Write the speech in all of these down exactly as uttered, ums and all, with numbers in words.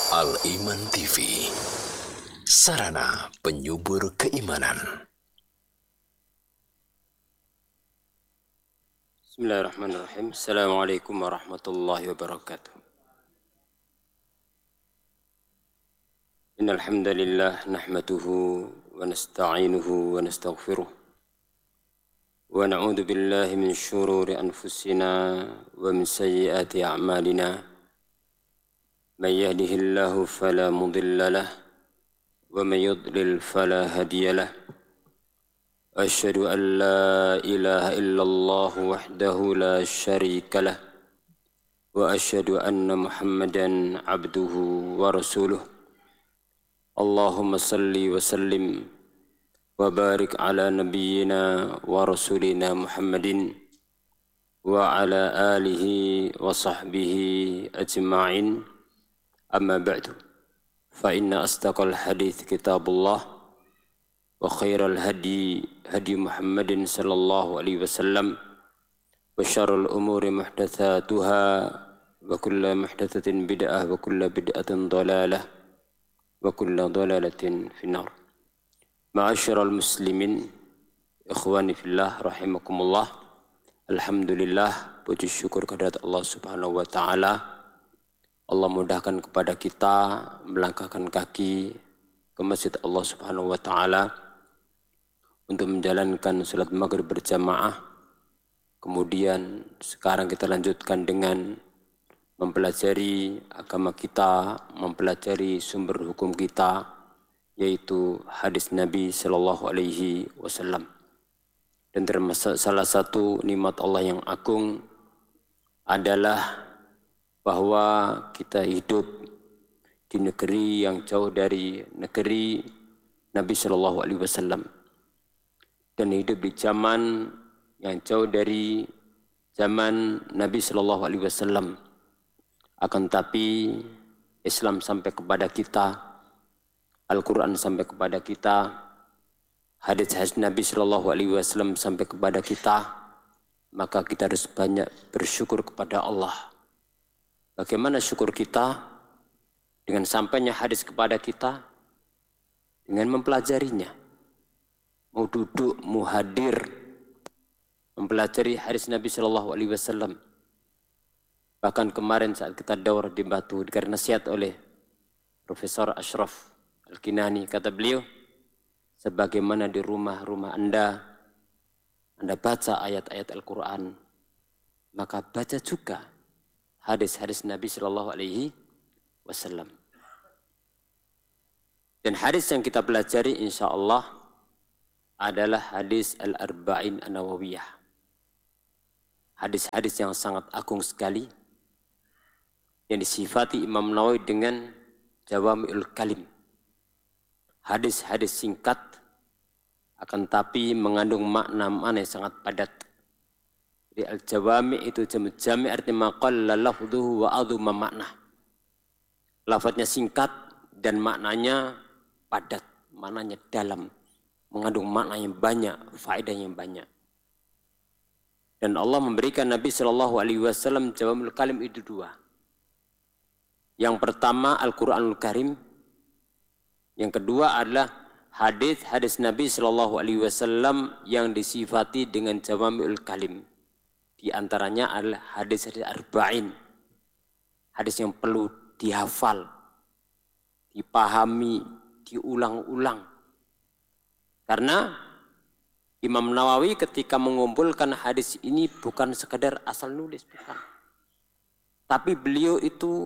Al-Iman T V, sarana penyubur keimanan. Bismillahirrahmanirrahim. Assalamualaikum warahmatullahi wabarakatuh. Innal hamdalillah nahmaduhu wa nasta'inuhu wa nastaghfiruh. Wa na'udzu billahi min syururi anfusina wa min sayyiati a'malina. Man yahdihillahu fala mudilla lah wa man yudlil fala hadiya lah. Asyhadu an la ilaha illallah wahdahu la syarika lah wa asyhadu anna Muhammadan abduhu wa rasuluh. Allahumma salli wa sallim wa barik ala nabiyyina wa rasulina Muhammadin wa ala alihi wa sahbihi ajma'in. Amma ba'du, fa inna astaqal hadith kitabullah wa khairal hadi hadi Muhammadin sallallahu alaihi wasallam wa syarrul umuri muhdatsatuha wa kullu muhdatsatin bid'ah wa kullu bid'atin dhalalah wa kullu dhalalatin finnar. Ma'asyiral muslimin, ikhwani fillah rahimakumullah. Alhamdulillah, puji syukur kehadirat Allah Subhanahu wa taala. Allah mudahkan kepada kita melangkahkan kaki ke masjid Allah Subhanahu wa taala untuk menjalankan salat maghrib berjamaah. Kemudian sekarang kita lanjutkan dengan mempelajari agama kita, mempelajari sumber hukum kita, yaitu hadis Nabi Sallallahu Alaihi Wasallam. Dan termasuk salah satu nikmat Allah yang agung adalah bahwa kita hidup di negeri yang jauh dari negeri Nabi Sallallahu Alaihi Wasallam, dan hidup di zaman yang jauh dari zaman Nabi Sallallahu Alaihi Wasallam. Akan tapi Islam sampai kepada kita, Al-Quran sampai kepada kita, hadis-hadis Nabi Sallallahu Alaihi Wasallam sampai kepada kita, maka kita harus banyak bersyukur kepada Allah. Bagaimana syukur kita dengan sampainya hadis kepada kita? Dengan mempelajarinya. Mau duduk, mau hadir, mempelajari hadis Nabi Shallallahu Alaihi Wasallam. Bahkan kemarin saat kita daurah di Batu, dikasih nasihat oleh Profesor Ashraf Al-Kinani, kata beliau, sebagaimana di rumah-rumah Anda, Anda baca ayat-ayat Al-Quran, maka baca juga hadis-hadis Nabi Shallallahu Alaihi Wasallam. Dan hadis yang kita pelajari insya Allah adalah hadis Al-Arba'in An-Nawawiyah. Hadis-hadis yang sangat agung sekali, yang disifati Imam Nawawi dengan Jawami'ul Kalim. Hadis-hadis singkat, akan tapi mengandung makna-makna yang sangat padat. Di al-jawami itu jami' artinya maqalla lafdhuhu wa adhuma makna. Lafadznya singkat dan maknanya padat, maknanya dalam, mengandung makna yang banyak, faedah yang banyak. Dan Allah memberikan Nabi Shallallahu Alaihi Wasallam Jawami'ul Kalim itu dua. Yang pertama Al-Quranul Karim, yang kedua adalah hadis-hadis Nabi Shallallahu Alaihi Wasallam yang disifati dengan Jawami'ul Kalim. Di antaranya adalah hadis-hadis arba'in. Hadis yang perlu dihafal, dipahami, diulang-ulang. Karena Imam Nawawi ketika mengumpulkan hadis ini bukan sekadar asal nulis, bukan. Tapi beliau itu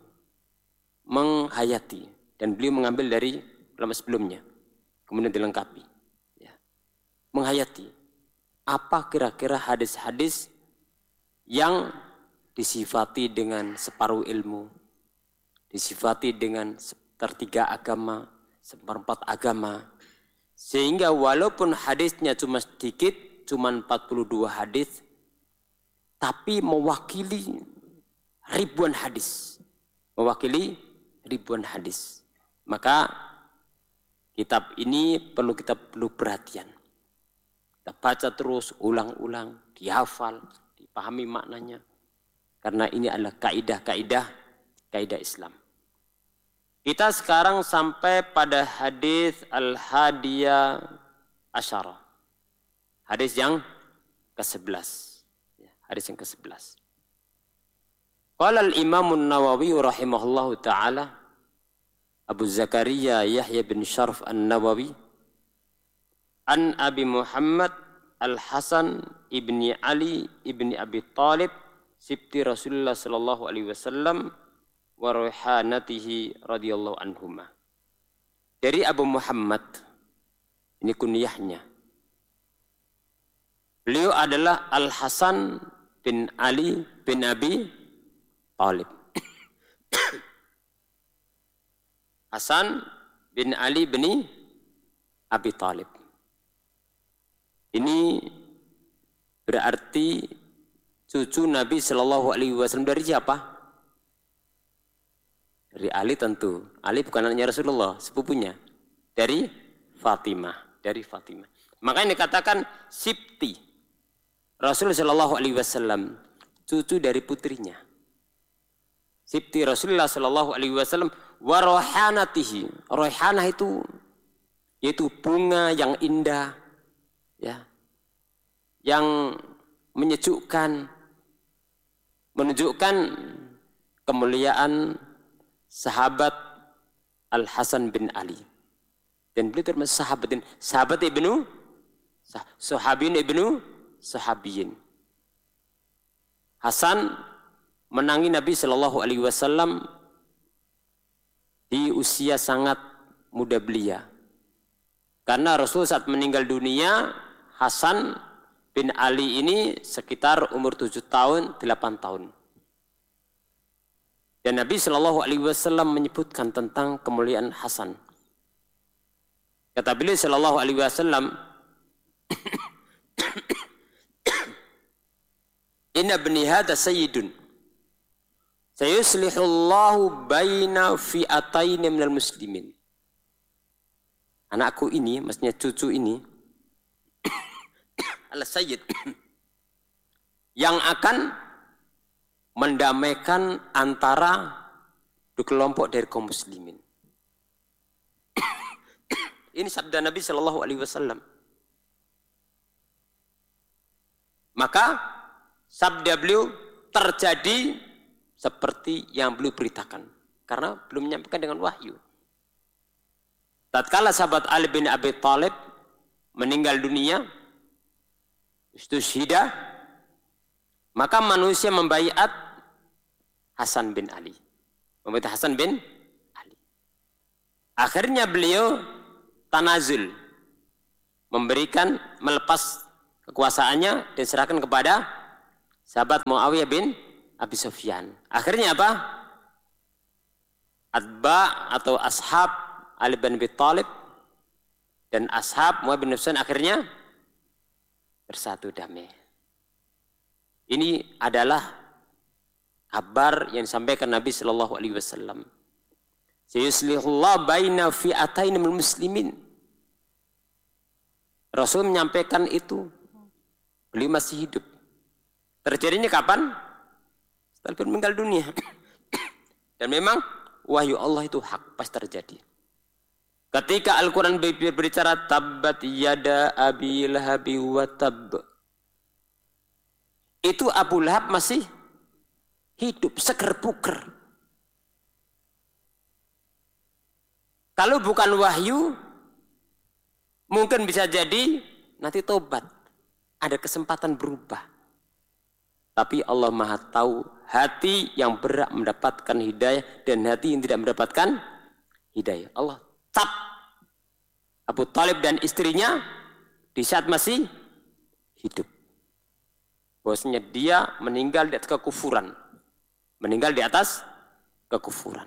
menghayati dan beliau mengambil dari ulama sebelumnya, kemudian dilengkapi. Ya. Menghayati apa kira-kira hadis-hadis yang disifati dengan separuh ilmu, disifati dengan sepertiga agama, seperempat agama, sehingga walaupun hadisnya cuma sedikit, cuma empat puluh dua hadis, tapi mewakili ribuan hadis, mewakili ribuan hadis. Maka kitab ini perlu kita perlu perhatian. Kita baca terus, ulang-ulang, dihafal, dipahami maknanya. Karena ini adalah kaidah-kaidah kaidah Islam. Kita sekarang sampai pada hadis al-hadiyah asyara. Hadis yang kesebelas. Hadis yang kesebelas. Qala al-Imam an-Nawawi rahimahullahu ta'ala, Abu Zakaria Yahya bin Syarf an-Nawawi, an Abi Muhammad al-Hasan ibni Ali ibni Abi Talib sibti Rasulullah sallallahu alaihi wasallam wa ruhanatihi radhiyallahu anhuma. Dari Abu Muhammad, ini kunyahnya. Beliau adalah Al-Hasan bin Ali bin Abi Talib. Hasan bin Ali bin Abi Talib. Ini berarti cucu Nabi Shallallahu Alaihi Wasallam. Dari siapa? Dari Ali tentu. Ali bukan anaknya Rasulullah, sepupunya. Dari Fatimah. Dari Fatimah. Makanya dikatakan Sibti. Rasul Shallallahu Alaihi Wasallam cucu dari putrinya. Sibti Rasulullah Shallallahu Alaihi Wasallam wa rohanatihi. Rohanah itu yaitu bunga yang indah, ya, yang menyejukkan, menunjukkan kemuliaan sahabat Al-Hasan bin Ali. Dan beliau termasuk sahabat, sahabat ibnu, sahabin ibnu, sahabiyin. Hasan menangi Nabi Shallallahu Alaihi Wasallam di usia sangat muda belia. Karena Rasul saat meninggal dunia, Hasan bin Ali ini sekitar umur tujuh tahun, delapan tahun. Dan Nabi Shallallahu Alaihi Wasallam menyebutkan tentang kemuliaan Hasan. Kata beliau Shallallahu Alaihi Wasallam, Inna bni hadha sayyidun, sayuslihullahu baina fi'ataini minal muslimin. Anakku ini, maksudnya cucu ini, adalah sayyid yang akan mendamaikan antara dua kelompok dari kaum muslimin. Ini sabda Nabi Shallallahu Alaihi Wasallam. Maka sabda beliau terjadi seperti yang beliau beritakan, karena belum menyampaikan dengan wahyu. Tatkala sahabat Ali bin Abi Talib meninggal dunia, itu syhidah, maka manusia membaiat Hasan bin Ali. Membaiat Hasan bin Ali. Akhirnya beliau tanazul, memberikan, melepas kekuasaannya dan serahkan kepada sahabat Muawiyah bin Abi Sufyan. Akhirnya apa? Atba atau ashab Ali bin Abi Talib dan ashab Muawiyah bin Sufyan akhirnya bersatu damai. Ini adalah kabar yang disampaikan Nabi Shallallahu Alaihi Wasallam. Sayuslihullah baina fi'atain minal muslimin. Rasul menyampaikan itu, beliau masih hidup. Terjadinya kapan? Setelah meninggal dunia. Dan memang wahyu Allah itu hak, pas terjadi. Ketika Al-Quran berbicara tabbat yada abi lahabi wa tab, itu Abu Lahab masih hidup, seger buker. Kalau bukan wahyu, mungkin bisa jadi nanti tobat, ada kesempatan berubah. Tapi Allah Maha tahu hati yang berhak mendapatkan hidayah dan hati yang tidak mendapatkan hidayah. Allah cap Abu Talib dan istrinya di saat masih hidup. Bahwasanya dia meninggal di atas kekufuran. Meninggal di atas kekufuran.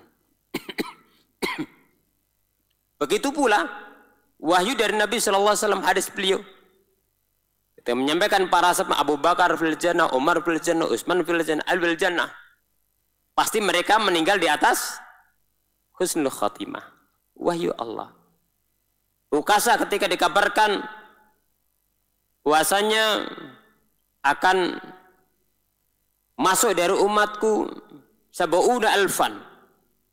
Begitu pula wahyu dari Nabi Shallallahu Alaihi Wasallam, hadis beliau. Kita menyampaikan para sahabat Abu Bakar fil jannah, Umar fil jannah, Utsman fil jannah, Ali fil jannah. Pasti mereka meninggal di atas husnul khatimah. Wahyu Allah. Ukasa ketika dikabarkan bahwasanya akan masuk dari umatku sab'una alfan,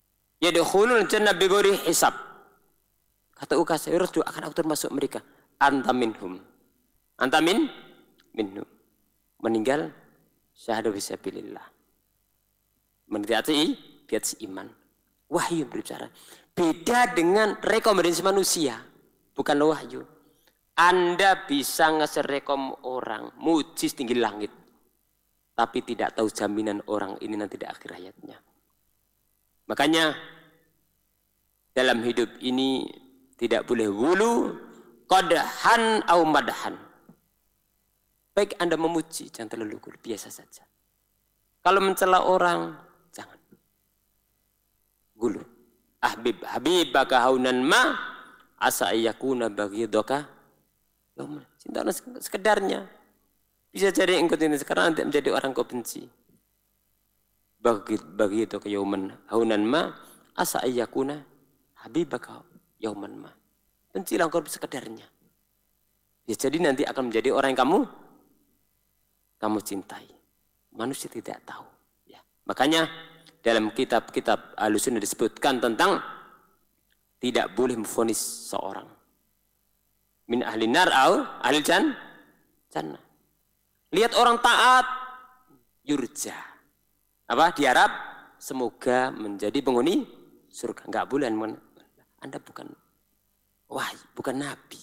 Yadkhulul jannah bighairi hisab. Kata Ukasyirah akan aku termasuk mereka. Anta minhum. Anta min minhum. Meninggal syahada fisabilillah. Meniti di atas iman. Wahyu berbicara. Beda dengan rekomendasi manusia. Bukan wahyu. Anda bisa ngeserekom orang. Mujis tinggi langit. Tapi tidak tahu jaminan orang ini nanti di akhir hayatnya. Makanya dalam hidup ini tidak boleh wulu qadhan au madhan. Baik Anda memuji, jangan terlalu gulu, biasa saja. Kalau mencela orang, jangan gulu. Ahbib habibaka haunan ma asa ayyakuna baghidaka. Cinta sekedarnya. Bisa jadi engkau ini sekarang nanti menjadi orang kau benci. Bagi bagi itu ke yauman haunan ma asa ayyakuna habibaka yauman ma. Bencilah engkau sekedarnya. Ya jadi nanti akan menjadi orang yang kamu kamu cintai. Manusia tidak tahu. Ya. Makanya dalam kitab-kitab Ahlussunnah disebutkan tentang tidak boleh memvonis seorang min ahli nar au ahli jannah. Lihat orang taat, yurja. Apa? Diharap semoga menjadi penghuni surga. Enggak boleh. Anda bukan wahyu, bukan nabi.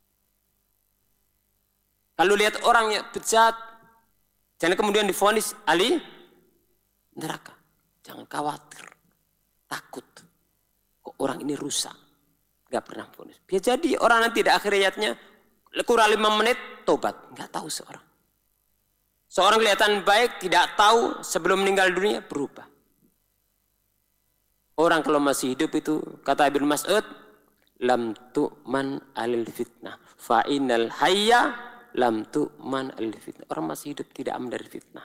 Kalau lihat orang yang bejat, jangan kemudian divonis ahli neraka. Jangan khawatir, takut. Kok orang ini rusak? Enggak pernah vonis. Biar jadi orang nanti di akhir hayatnya kurang lima menit tobat. Enggak tahu seorang. Seorang kelihatan baik, tidak tahu sebelum meninggal dunia berubah. Orang kalau masih hidup itu, kata Ibnu Mas'ud, lam tu'man alil fitnah, fa innal hayya lam tu'man alil fitnah. Orang masih hidup tidak aman dari fitnah.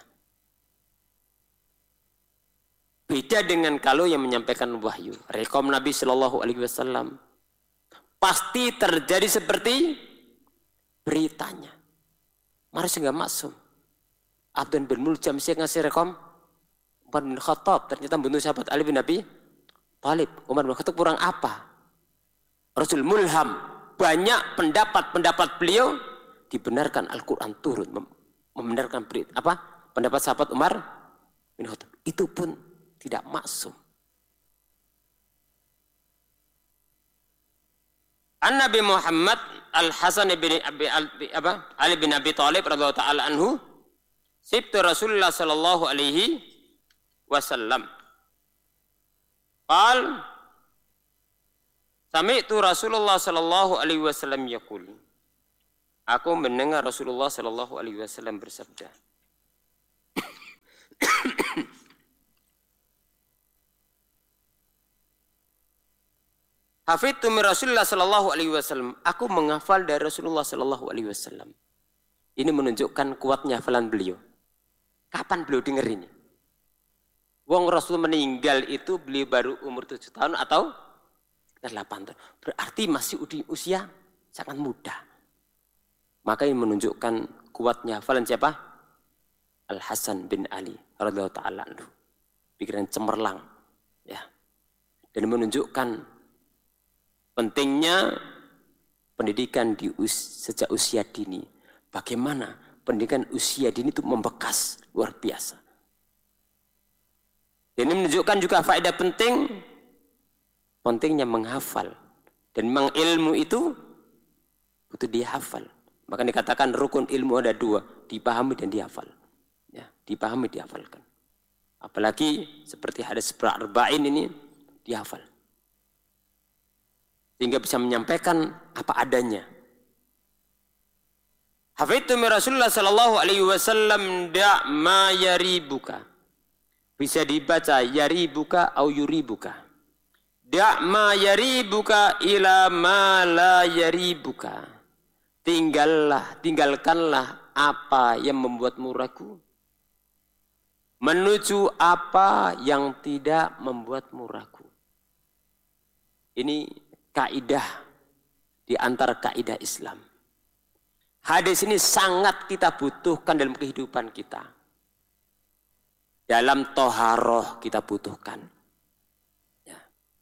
Beda dengan kalau yang menyampaikan wahyu. Rekom Nabi Shallallahu Alaihi Wasallam pasti terjadi seperti beritanya. Manusia nggak maksum. Abdul bin Muljam siapa ngasih rekom? Umar bin Khattab ternyata membunuh sahabat Ali bin Abi Thalib. Umar bin Khattab kurang apa? Rasul mulham. Banyak pendapat-pendapat beliau dibenarkan Al-Quran turun. Membenarkan berita. Apa? Pendapat sahabat Umar bin Khattab. Itu pun tidak maksum. An Nabi Muhammad Al-Hasan bin Abi apa? Ali bin Abi Thalib radhiyallahu taala anhu sibtu Rasulullah sallallahu alaihi wasallam. Qal sami'tu Rasulullah sallallahu alaihi wasallam yaqul. Aku mendengar Rasulullah sallallahu alaihi wasallam bersabda. Hafidtu min Rasulullah sallallahu alaihi wasallam. Aku menghafal dari Rasulullah sallallahu alaihi wasallam. Ini menunjukkan kuatnya hafalan beliau. Kapan beliau dengar ini? Wong Rasul meninggal itu beliau baru umur tujuh tahun atau delapan tahun. Berarti masih usia sangat muda. Maka ini menunjukkan kuatnya hafalan siapa? Al-Hasan bin Ali radhiyallahu taala anhu. Pikiran cemerlang, ya. Dan menunjukkan pentingnya pendidikan di us, sejak usia dini. Bagaimana pendidikan usia dini itu membekas luar biasa. Dan ini menunjukkan juga faedah penting, pentingnya menghafal. Dan memang ilmu itu butuh dihafal. Maka dikatakan rukun ilmu ada dua, dipahami dan dihafal. Ya, dipahami dihafalkan. Apalagi seperti hadis arba'in ini dihafal. Sehingga bisa menyampaikan apa adanya. Hafidtu min Rasulullah sallallahu alaihi wasallam da' ma yaribuka. Bisa dibaca yaribuka au yuribuka. Da' ma yaribuka ila ma la yaribuka. Tinggallah, tinggalkanlah apa yang membuatmu ragu. Menuju apa yang tidak membuatmu ragu. Ini kaidah di antara kaidah Islam. Hadis ini sangat kita butuhkan dalam kehidupan kita. Dalam toharoh kita butuhkan. Ya.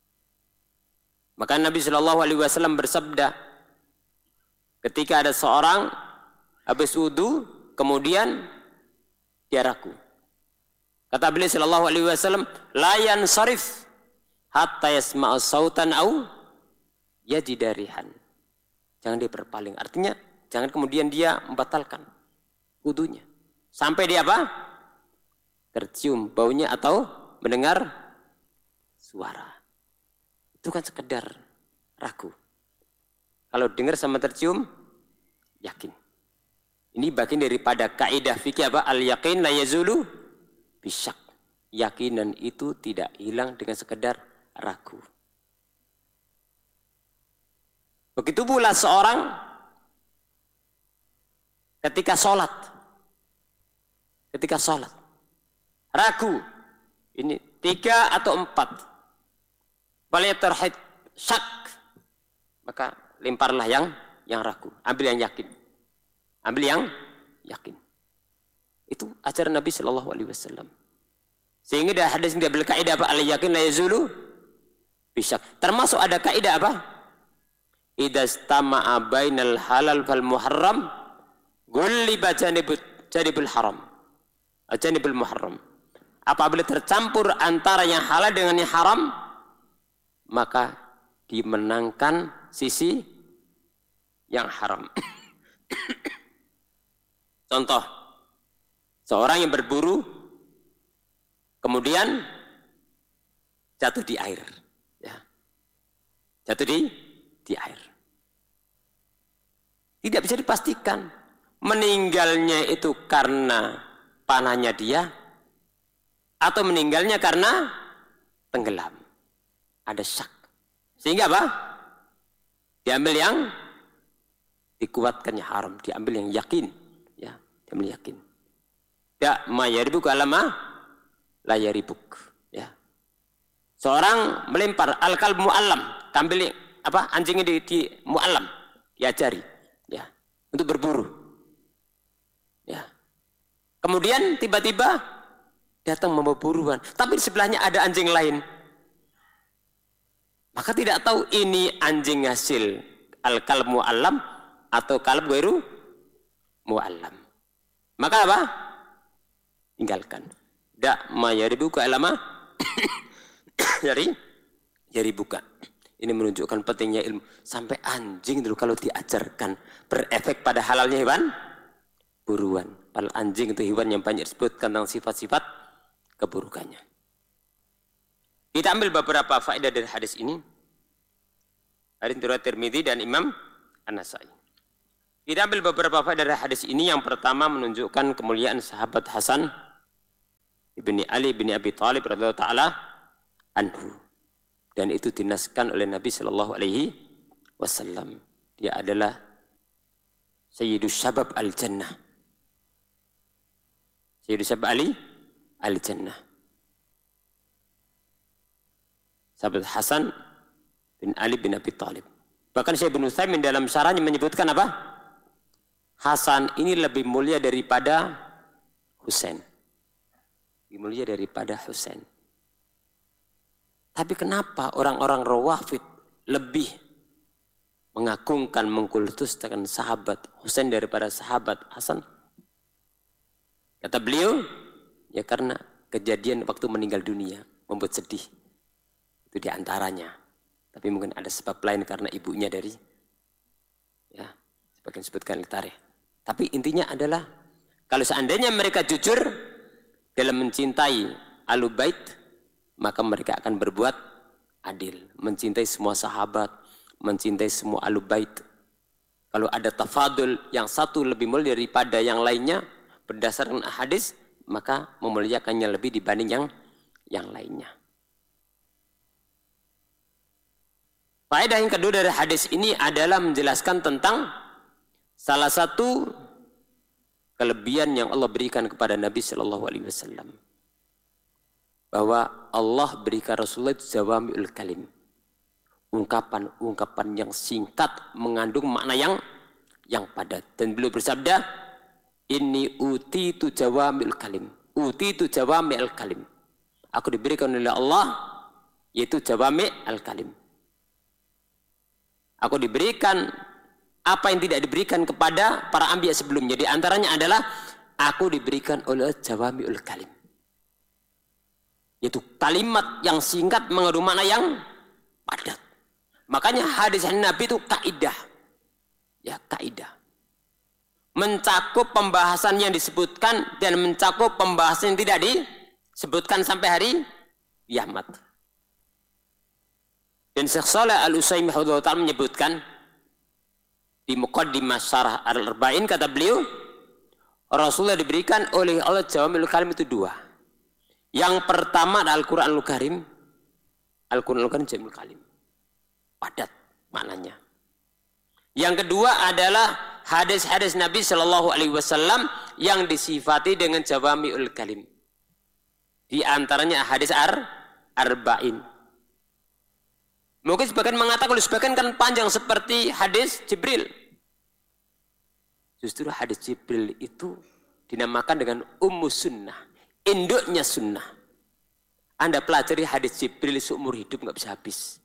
Maka Nabi Shallallahu Alaihi Wasallam bersabda, ketika ada seorang habis wudu, kemudian dia ragu. Kata beliau Shallallahu Alaihi Wasallam, la yansarif hatta yasma'u sautan au yajidarihan. Jangan dia berpaling. Artinya jangan kemudian dia membatalkan wudunya sampai dia apa? Tercium baunya atau mendengar suara. Itu kan sekedar ragu. Kalau dengar sama tercium, yakin. Ini bagian daripada kaidah fikih apa? Al-yaqin la yazulu bisyak. Yakinan itu tidak hilang dengan sekedar ragu. Begitu pula seorang ketika sholat. Ketika sholat. Ragu. Ini tiga atau empat. Balik terhid syak. Maka lemparlah yang yang ragu. Ambil yang yakin. Ambil yang yakin. Itu ajaran Nabi Shallallahu Alaihi Wasallam. Sehingga ada hadis yang diambil kaidah apa? Al yakin la yazulu bisyak. Termasuk ada kaidah apa? Idza istama'a bainal halal wal muharram ghuliba janibul janibul haram. Janibul muharram. Apabila tercampur antara yang halal dengan yang haram, maka dimenangkan sisi yang haram. Contoh, seorang yang berburu kemudian jatuh di air, ya. Jatuh di di air. Tidak bisa dipastikan meninggalnya itu karena panahnya dia atau meninggalnya karena tenggelam. Ada syak. Sehingga apa? Diambil yang dikuatkannya haram, diambil yang yakin, ya, diambil yakin. Ya, ma yaribuk alama la yaribuk, ya. Seorang melempar al-kalb mu'allam, tampil apa? Anjingnya di, di mu'allam, diajari, ya, untuk berburu. Ya. Kemudian tiba-tiba datang membawa buruan, tapi di sebelahnya ada anjing lain. Maka tidak tahu ini anjing hasil al-kalb mu'allam atau kalb ghairu mu'allam. Maka apa? Tinggalkan. Da ma yaribuka alama dari jari buka. Ini menunjukkan pentingnya ilmu. Sampai anjing dulu kalau diajarkan berefek pada halalnya hewan buruan. Padahal anjing itu hewan yang banyak disebutkan tentang sifat-sifat keburukannya. Kita ambil beberapa faedah dari hadis ini. Hadis riwayat Tirmidzi dan Imam An-Nasa'i. Kita ambil beberapa faedah dari hadis ini. Yang pertama menunjukkan kemuliaan sahabat Hasan ibni Ali bin Abi Thalib radhiyallahu taala anhu. Dan itu dinaskan oleh Nabi Shallallahu Alaihi Wasallam. Dia adalah Sayyidus Syabab al-Jannah. Sayyidus Syabab Ali al-Jannah. Sahabat Hasan bin Ali bin Abi Thalib. Bahkan Syekh Ibnu Utsaimin dalam syarahnya menyebutkan apa? Hasan ini lebih mulia daripada Husain. Lebih mulia daripada Husain. Tapi kenapa orang-orang Rawafid lebih mengagungkan, mengkultuskan sahabat Husain daripada sahabat Hasan? Kata beliau, ya karena kejadian waktu meninggal dunia membuat sedih. Itu diantaranya. Tapi mungkin ada sebab lain karena ibunya dari, ya, sebagian disebutkan tarikh. Tapi intinya adalah, kalau seandainya mereka jujur dalam mencintai Ahlul Bait, maka mereka akan berbuat adil. Mencintai semua sahabat, mencintai semua Ahlul Bait. Kalau ada tafadul, yang satu lebih mulia daripada yang lainnya, berdasarkan hadis, maka memuliakannya lebih dibanding yang yang lainnya. Faedah yang kedua dari hadis ini adalah menjelaskan tentang salah satu kelebihan yang Allah berikan kepada Nabi Shallallahu Alaihi Wasallam, bahwa Allah berikan Rasulullah jawami'ul kalim, ungkapan-ungkapan yang singkat mengandung makna yang yang padat. Dan beliau bersabda, inni utitu jawami'ul kalim, utitu jawami'ul kalim, aku diberikan oleh Allah yaitu jawami' al kalim, Aku diberikan apa yang tidak diberikan kepada para anbiya sebelumnya. Di antaranya adalah aku diberikan oleh jawami'ul kalim. Yaitu kalimat yang singkat mengandung makna yang padat. Makanya hadis Nabi itu kaidah. Ya, kaidah. Mencakup pembahasan yang disebutkan dan mencakup pembahasan yang tidak disebutkan sampai hari kiamat. Dan Syekh Shalih Al-Utsaimin rahimahullah ta'ala menyebutkan di Muqaddimah Syarah Al-Arba'in, kata beliau, Rasulullah diberikan oleh Allah Jawami'ul Kalim itu dua. Yang pertama adalah Al-Quranul Karim. Al-Quranul Karim Jawami'ul Kalim. Padat maknanya. Yang kedua adalah hadis-hadis Nabi Shallallahu Alaihi Wasallam yang disifati dengan Jawami'ul Kalim. Di antaranya hadis Ar-Arba'in. Mungkin sebagian mengatakan, sebagian kan panjang seperti hadis Jibril. Justru hadis Jibril itu dinamakan dengan Ummu Sunnah, induknya sunnah. Anda pelajari hadis Jibril seumur hidup nggak bisa habis.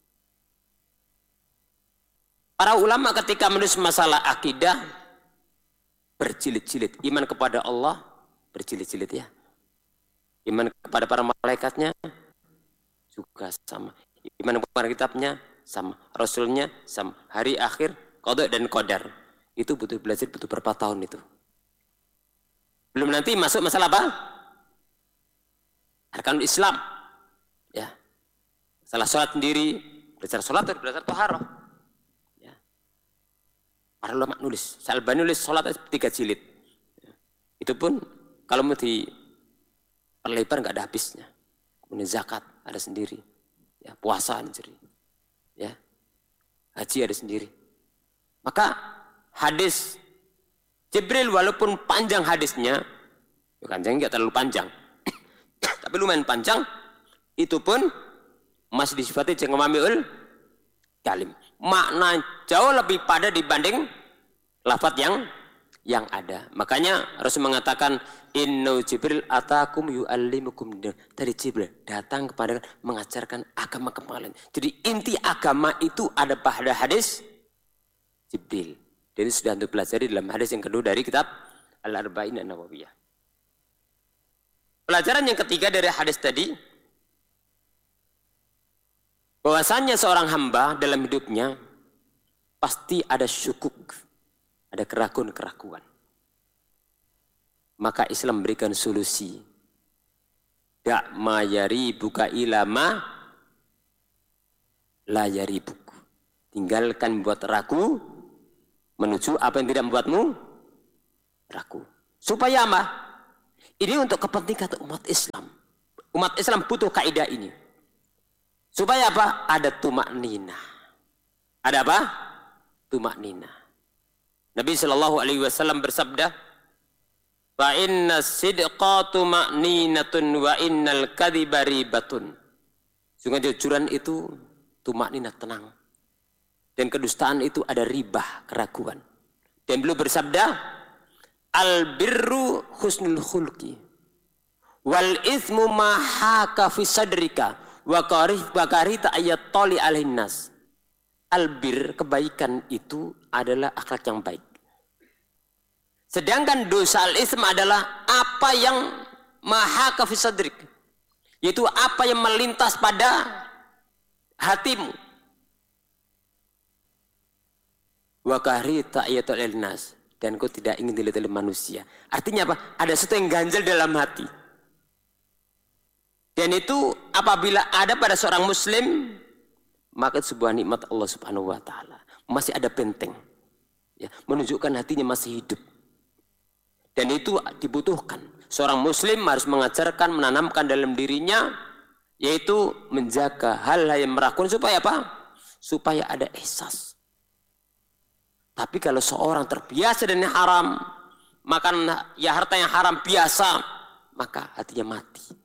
Para ulama ketika menulis masalah akidah berjilid-jilid. Iman kepada Allah berjilid-jilid ya. Iman kepada para malaikatnya juga sama. Iman kepada kitabnya sama, Rasulnya sama, hari akhir, qada dan qadar. Itu butuh belajar, butuh berapa tahun itu. Belum nanti masuk masalah apa? Arkanul Islam. Ya. Masalah sholat sendiri, belajar sholat atau belajar taharah. Ya. Para ulama nulis, Syalbani nulis sholat tiga jilid. Ya. Itu pun kalau mau diperlebar nggak ada habisnya. Kemudian zakat ada sendiri. Ya, puasa ada sendiri. Ya. Haji ada sendiri. Maka hadis Jibril walaupun panjang hadisnya, panjang enggak terlalu panjang. Tapi lumayan panjang, itu pun masih disifati Jawami'ul Kalim. Makna jauh lebih padat dibanding lafaz yang yang ada. Makanya Rasul mengatakan inna Jibril atakum yu'allimukum. Dari Jibril datang kepada mengajarkan agama kalian. Jadi inti agama itu ada pada hadis Jibril. Dan itu sudah untuk pelajari dalam hadis yang kedua dari kitab Al-Arba'in An-Nawawiyah. Pelajaran yang ketiga dari hadis tadi, bahwasannya seorang hamba dalam hidupnya pasti ada syukuk, ada keraguan-keraguan. Maka Islam memberikan solusi. Dak ma yaribuka ilama la yaribuk. Tinggalkan buat ragu menuju apa yang tidak membuatmu ragu. Supaya apa? Ini untuk kepentingan umat Islam. Umat Islam butuh kaidah ini. Supaya apa? Ada tumak nina. Ada apa? Tumak nina. Nabi Shallallahu Alaihi Wasallam bersabda, "Fa inna sidqa tuma'ninatun wa innal kadhiba ribatun." Sungguh kejujuran itu tumakninah, tenang. Dan kedustaan itu ada ribah, keraguan. Dan beliau bersabda, "Al-birru husnul khulqi wal ithmu ma haka fi sadrika wa karih wa karita ayat tali alaihin nas." Al-bir, kebaikan itu adalah akhlak yang baik. Sedangkan dosa al-ism adalah apa yang maha kafisadrik, yaitu apa yang melintas pada hatimu. Wa karita ayatul ilnas, dan kau tidak ingin dilihat oleh manusia. Artinya apa? Ada sesuatu yang ganjal dalam hati. Dan itu apabila ada pada seorang muslim, maka sebuah nikmat Allah Subhanahu wa taala. Masih ada benteng. Ya, menunjukkan hatinya masih hidup. Dan itu dibutuhkan. Seorang muslim harus mengajarkan, menanamkan dalam dirinya, yaitu menjaga hal-hal yang meragukan supaya apa? Supaya ada ihsas. Tapi kalau seorang terbiasa dengan haram, makan ya harta yang haram biasa, maka hatinya mati.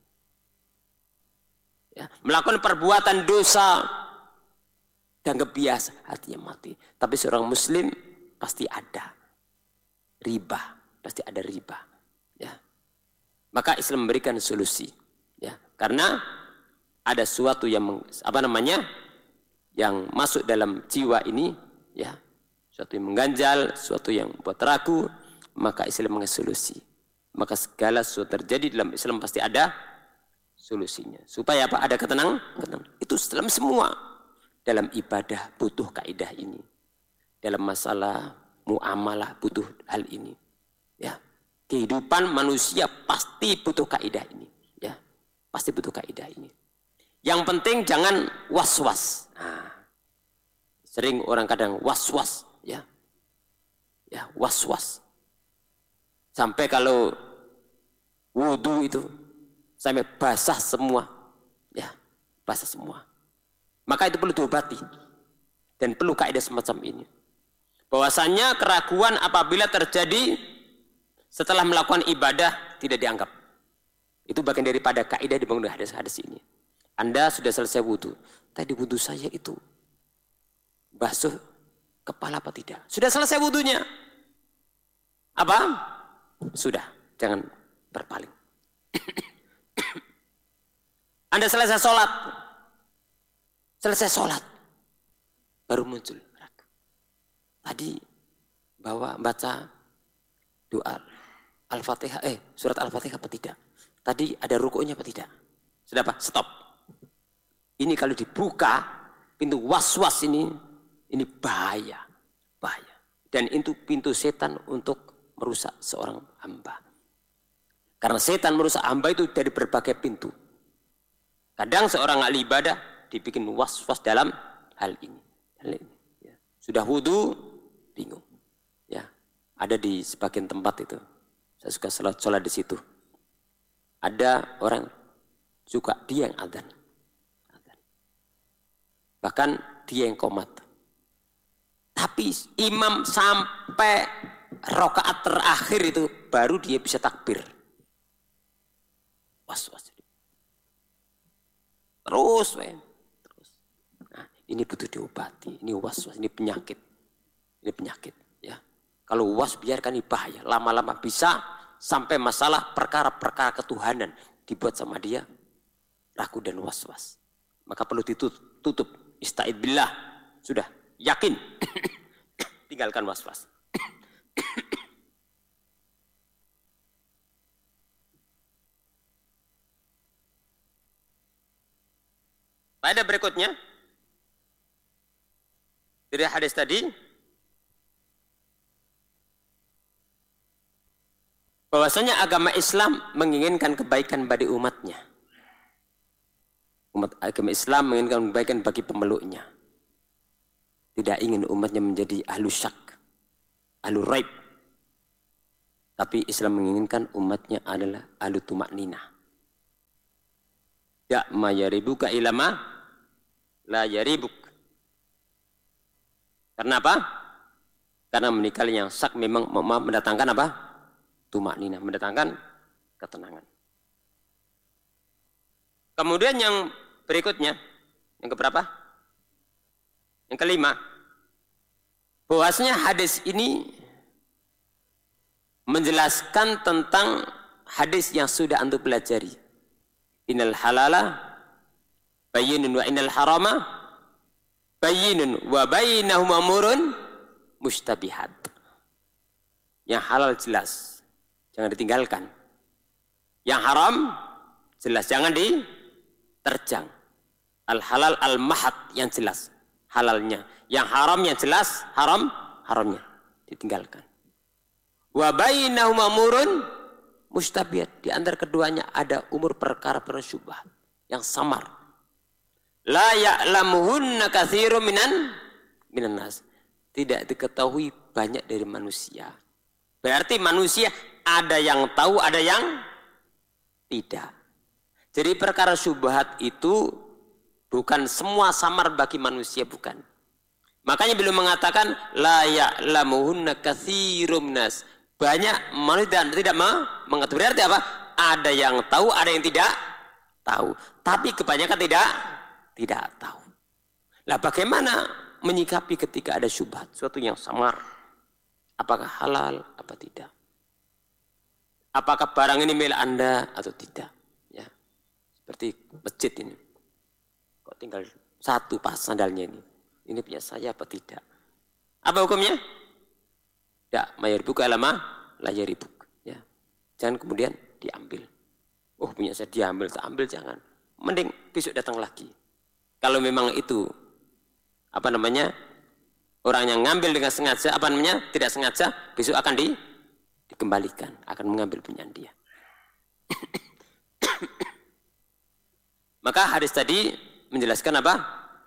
Ya, melakukan perbuatan dosa dan kebiasa, hatinya mati. Tapi seorang muslim pasti ada riba. Pasti ada riba, ya. Maka Islam memberikan solusi, ya. Karena ada sesuatu yang apa namanya, yang masuk dalam jiwa ini, ya, sesuatu yang mengganjal, sesuatu yang buat ragu, maka Islam mengasih solusi. Maka segala sesuatu terjadi dalam Islam pasti ada solusinya. Supaya apa? Ada ketenangan. Ketenang. Itu dalam semua. Dalam ibadah butuh kaidah ini. Dalam masalah muamalah butuh hal ini. Ya. Kehidupan manusia pasti butuh kaidah ini. Ya. Pasti butuh kaidah ini. Yang penting jangan was-was. Nah, sering orang kadang was-was. Ya. Ya, was-was. Sampai kalau wudhu itu sampai basah semua, ya basah semua. Maka itu perlu diobati dan perlu kaidah semacam ini. Bahwasanya keraguan apabila terjadi setelah melakukan ibadah tidak dianggap. Itu bagian daripada kaidah dibangun dari hadis-hadis ini. Anda sudah selesai wudhu, tadi wudhu saya itu basuh kepala apa tidak? Sudah selesai wudhunya? Apa? Sudah, jangan berpaling. Anda selesai sholat, selesai sholat, baru muncul ragu. Tadi bawa baca doa Al-Fatihah, eh surat Al-Fatihah apa tidak? Tadi ada rukuknya apa tidak? Sudah apa? Stop. Ini kalau dibuka pintu was-was ini, ini bahaya, bahaya. Dan itu pintu setan untuk merusak seorang hamba. Karena setan merusak hamba itu dari berbagai pintu. Kadang seorang ahli ibadah dibikin was-was dalam hal ini. Hal ini. Ya. Sudah wudhu, bingung. Ya, ada di sebagian tempat itu. Saya suka sholat, sholat di situ. Ada orang suka dia yang adzan. Bahkan dia yang qomat. Tapi imam sampai rakaat terakhir itu baru dia bisa takbir. Was-was. Terus, men. Terus. Nah, ini butuh diobati. Ini was-was, ini penyakit. Ini penyakit, ya. Kalau was biarkan ini bahaya. Lama-lama bisa sampai masalah perkara-perkara ketuhanan dibuat sama dia ragu dan was-was. Maka perlu ditutup. Ista'id billah. Sudah, yakin. Tinggalkan was-was. Pada berikutnya dari hadis tadi bahwasanya agama Islam menginginkan kebaikan bagi umatnya. Umat agama Islam menginginkan kebaikan bagi pemeluknya. Tidak ingin umatnya menjadi ahlu syak, ahlu raib. Tapi Islam menginginkan umatnya adalah ahlu tumakninah. Ya ma yaribuka ilama la yaribuk. Karena apa? Karena menikah yang sak memang mendatangkan apa? Tumakninah, mendatangkan ketenangan. Kemudian yang berikutnya, yang keberapa? Yang kelima, bahwasanya hadis ini menjelaskan tentang hadis yang sudah antum pelajari. Innal halala bayyinun wa innal harama bayyinun wa bainahum umurun mustabihat. Yang halal jelas, jangan ditinggalkan. Yang haram jelas, jangan diterjang. Al halal al mahad yang jelas halalnya. Yang haram yang jelas haram haramnya ditinggalkan. Wa bainahum umurun mustabihat. Di antara keduanya ada umur perkara-perkara syubhat yang samar. La ya'lamuhunna katsirun minan minan nas. Tidak diketahui banyak dari manusia. Berarti manusia ada yang tahu, ada yang tidak. Jadi perkara syubhat itu bukan semua samar bagi manusia, bukan. Makanya beliau mengatakan la ya'lamuhunna katsirun nas. Banyak manusia tidak mengetahui. Berarti apa? Ada yang tahu, ada yang tidak tahu. Tapi kebanyakan tidak tidak tahu. Lah bagaimana menyikapi ketika ada syubhat, suatu yang samar? Apakah halal apa tidak? Apakah barang ini milik Anda atau tidak? Ya. Seperti masjid ini. Kok tinggal satu pas sandalnya ini. Ini punya saya apa tidak? Apa hukumnya? Ya, mayaribuk alama layaribuk. Ya. Jangan kemudian diambil. Oh, punya saya diambil, tak ambil jangan. Mending besok datang lagi. Kalau memang itu apa namanya? Orang yang ngambil dengan sengaja, apa namanya? Tidak sengaja, besok akan di, dikembalikan, akan mengambil punya dia. Maka hadis tadi menjelaskan apa?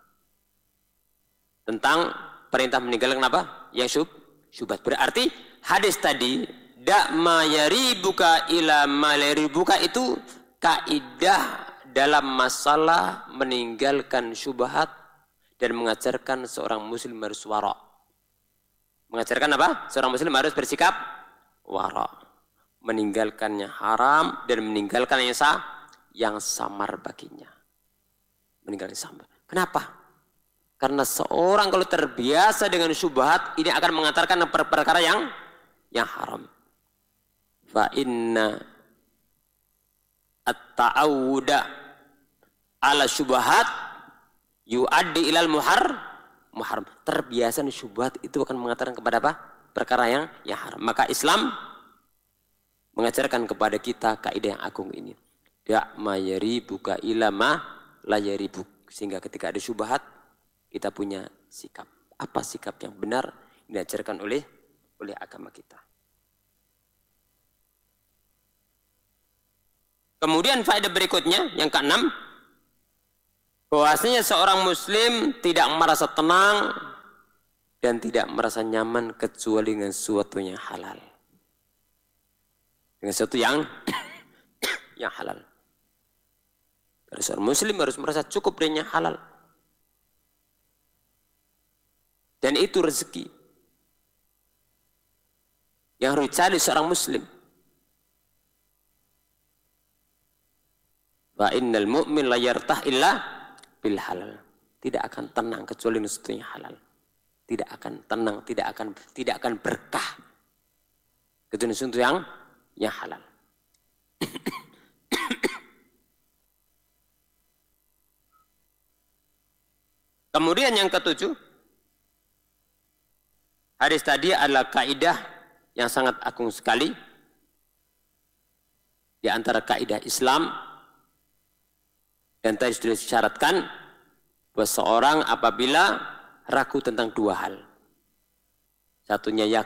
Tentang perintah meninggalkan apa? Yang syub, syubhat. Berarti hadis tadi dak ma yaribuka ila ma yaribuka itu kaidah dalam masalah meninggalkan syubhat dan mengajarkan seorang muslim harus wara. Mengajarkan apa? Seorang muslim harus bersikap wara. Meninggalkannya haram dan meninggalkan yang sah, yang samar baginya. Meninggalkan samar. Kenapa? Karena seorang kalau terbiasa dengan syubhat, ini akan mengantarkan perkara yang yang haram. Fa inna at-ta'awuda ala syubhat yu'addi ilal muhar muharram. Terbiasa syubhat itu akan mengantarkan kepada apa? Perkara yang yang haram. Maka Islam mengajarkan kepada kita kaidah yang agung ini. Ya mayari buka ilama layari buk. Sehingga ketika ada syubhat kita punya sikap. Apa sikap yang benar yang diajarkan oleh oleh agama kita. Kemudian faedah berikutnya yang keenam, bahwasanya seorang muslim tidak merasa tenang dan tidak merasa nyaman kecuali dengan sesuatu yang halal. Dengan sesuatu yang yang halal. Seorang muslim harus merasa cukup dengan yang halal. Dan itu rezeki yang harus dicari seorang muslim. Wa innal mu'min la yartah illa bil halal. Tidak akan tenang kecuali sesuatu yang halal. Tidak akan tenang, tidak akan tidak akan berkah kecuali sesuatu yang yang halal. Kemudian yang ketujuh, hadis tadi adalah kaidah yang sangat agung sekali di antara kaidah Islam. Dan tadi sudah disyaratkan bahwa seorang apabila ragu tentang dua hal. Satunya yakin